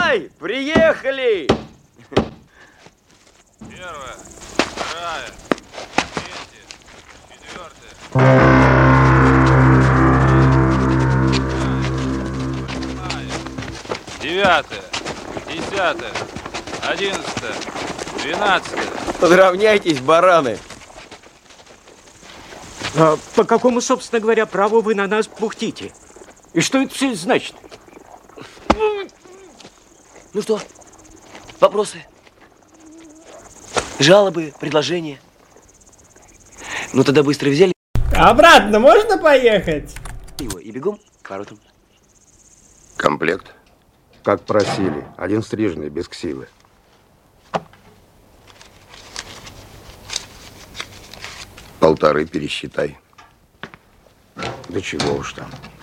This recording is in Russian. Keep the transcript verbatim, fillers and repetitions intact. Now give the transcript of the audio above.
Ай, приехали! Первая, вторая, третья, четвертая. Девятое, десятое, одиннадцатое, двенадцатое. Подравняйтесь, бараны. А по какому, собственно говоря, праву вы на нас бухтите? И что это все значит? Ну что, вопросы? Жалобы, предложения? Ну тогда быстро взяли Обратно можно поехать? его и бегом к воротам. Комплект. Как просили. Один стрижный, без ксивы. Полторы пересчитай. Да чего уж там.